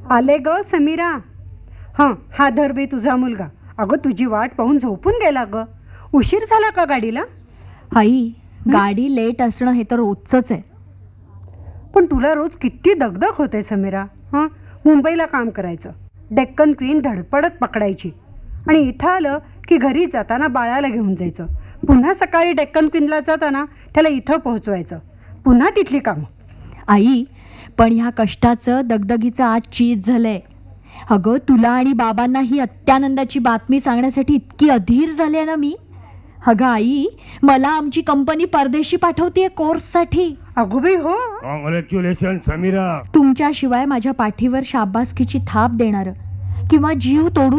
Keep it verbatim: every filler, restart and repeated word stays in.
आले ग समीरा. हां, हा धर बे तुझा मुलगा. अगं तुझी वाट पाहून झोपून गेला ग. उशीर झाला का गाडीला? आई, गाडी लेट असणं हे तर रोजच आहे. पण तुला रोज किती दगदग होते समीरा. हां, मुंबईला काम करायचं, डेक्कन क्वीन धडपडत पकडायची, आणि इथं आलं की घरी जाताना बाळाला घेऊन जायचं, पुन्हा सकाळी डेक्कन क्वीनला जाताना त्याला इथं पोहोचवायचं, पुन्हा तिथली कामं. आई, पण ह्या कष्टाचं दगदगीचं आज चीज झालंय. अगं तुला आणि बाबांना ही अत्यानंदाची बातमी सांगण्यासाठी इतकी अधीर झाले ना मी. अगं आई, मला आमची कंपनी परदेशी पाठवतीये कोर्ससाठी. अगो बाई हो. कॉंग्रॅच्युलेशन समीरा. तुमच्याशिवाय माझ्या पाठीवर शाबासकीची थाप देणार किंवा जीव तोडून